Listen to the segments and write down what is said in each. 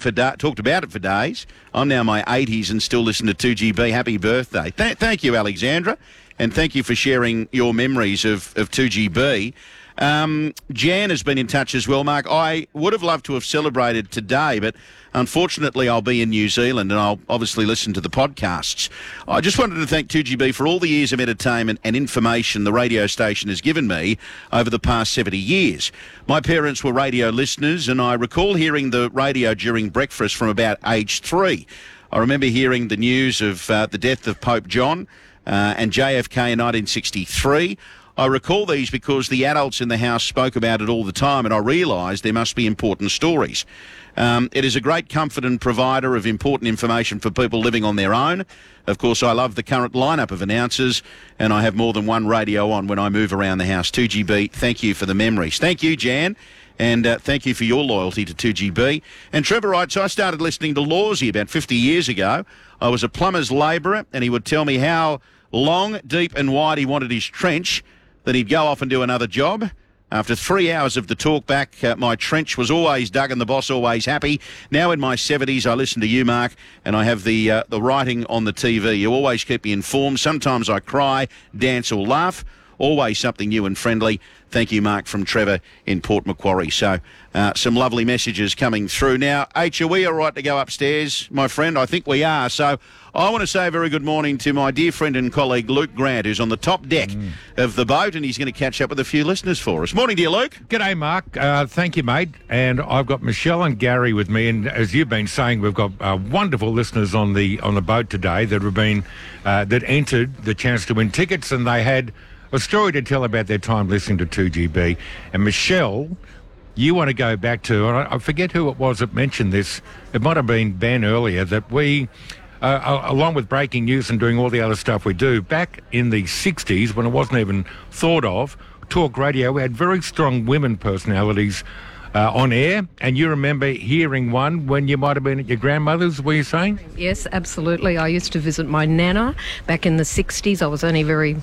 talked about it for days. I'm now in my 80s and still listen to 2GB. Happy birthday. Thank you, Alexandra, and thank you for sharing your memories of 2GB. Jan has been in touch as well, Mark. I would have loved to have celebrated today, but unfortunately I'll be in New Zealand and I'll obviously listen to the podcasts. I just wanted to thank 2GB for all the years of entertainment and information the radio station has given me over the past 70 years. My parents were radio listeners and I recall hearing the radio during breakfast from about age 3. I remember hearing the news of the death of Pope John and JFK in 1963. I recall these because the adults in the house spoke about it all the time and I realised there must be important stories. It is a great comfort and provider of important information for people living on their own. Of course, I love the current lineup of announcers and I have more than one radio on when I move around the house. 2GB, thank you for the memories. Thank you, Jan, and thank you for your loyalty to 2GB. And Trevor writes, I started listening to Lawsy about 50 years ago. I was a plumber's labourer and he would tell me how long, deep and wide he wanted his trench. Then he'd go off and do another job. After 3 hours of the talk back, my trench was always dug and the boss always happy. Now in my 70s, I listen to you, Mark, and I have the writing on the TV. You always keep me informed. Sometimes I cry, dance or laugh. Always something new and friendly. Thank you, Mark, from Trevor in Port Macquarie. So some lovely messages coming through. Now, H, are we all right to go upstairs, my friend? I think we are. So I want to say a very good morning to my dear friend and colleague, Luke Grant, who's on the top deck of the boat, and he's going to catch up with a few listeners for us. Morning, dear Luke. G'day, Mark. Thank you, mate. And I've got Michelle and Gary with me, and as you've been saying, we've got wonderful listeners on the boat today that have been that entered the chance to win tickets, and they had a story to tell about their time listening to 2GB. And Michelle, you want to go back to, and I forget who it was that mentioned this, it might have been Ben earlier, that we, along with breaking news and doing all the other stuff we do, back in the 60s, when it wasn't even thought of, talk radio, we had very strong women personalities on air, and you remember hearing one when you might have been at your grandmother's, were you saying? Yes, absolutely. I used to visit my nana back in the 60s. I was only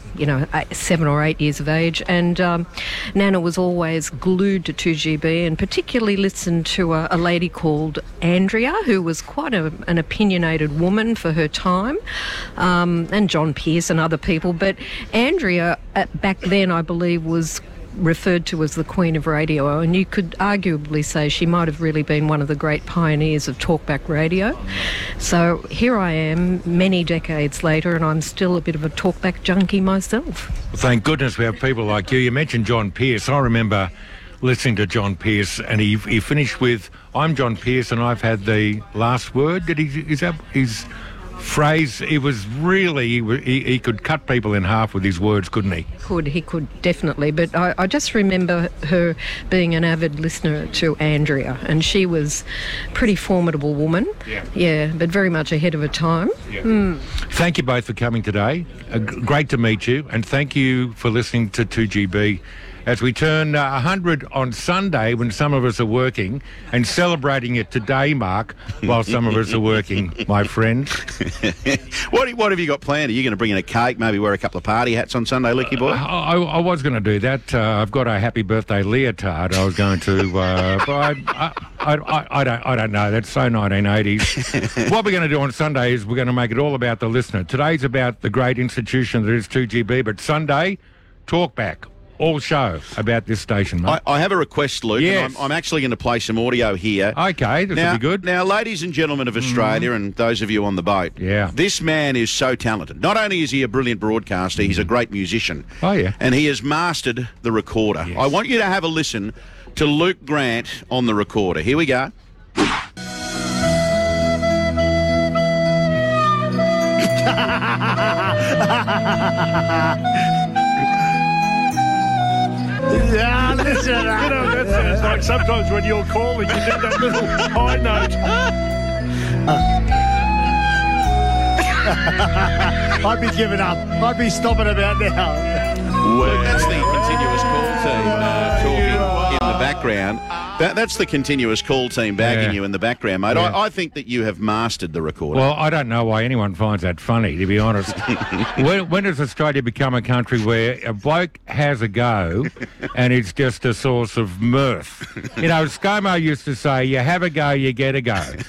7 or 8 years of age, and Nana was always glued to 2GB and particularly listened to a lady called Andrea, who was quite an opinionated woman for her time, and John Pierce and other people. But Andrea, back then, I believe, was referred to as the Queen of Radio, and you could arguably say she might have really been one of the great pioneers of talkback radio. So here I am many decades later, and I'm still a bit of a talkback junkie myself. Well, thank goodness we have people like you. You mentioned John Pierce. I remember listening to John Pierce, and he finished with, I'm John Pierce and I've had the last word. Is that his phrase? He was really, he could cut people in half with his words, couldn't he? He could definitely, but I just remember her being an avid listener to Andrea, and she was a pretty formidable woman. Yeah, but very much ahead of her time. Thank you both for coming today. Great to meet you, and thank you for listening to 2GB. As we turn 100 on Sunday when some of us are working, and celebrating it today, Mark, while some of us are working, my friend. What have you got planned? Are you going to bring in a cake, maybe wear a couple of party hats on Sunday, Lucky boy? I was going to do that. I've got a happy birthday leotard I was going to, but I don't know. That's so 1980s. What we're going to do on Sunday is we're going to make it all about the listener. Today's about the great institution that is 2GB, but Sunday, talk back. All show about this station, mate. I have a request, Luke. Yes. And I'm actually going to play some audio here. Okay, this will be good. Now, ladies and gentlemen of Australia and those of you on the boat, this man is so talented. Not only is he a brilliant broadcaster, he's a great musician. Oh, yeah. And he has mastered the recorder. Yes. I want you to have a listen to Luke Grant on the recorder. Here we go. Yeah, listen, that sounds like sometimes when you're calling, you do that little high note. I'd be giving up. I'd be stopping about now. Well, that's the continuous call team talking in the background. That's the continuous call team bagging you in the background, mate. I think that you have mastered the recorder. Well, I don't know why anyone finds that funny, to be honest. when does Australia become a country where a bloke has a go and it's just a source of mirth? You know, ScoMo used to say, you have a go, you get a go.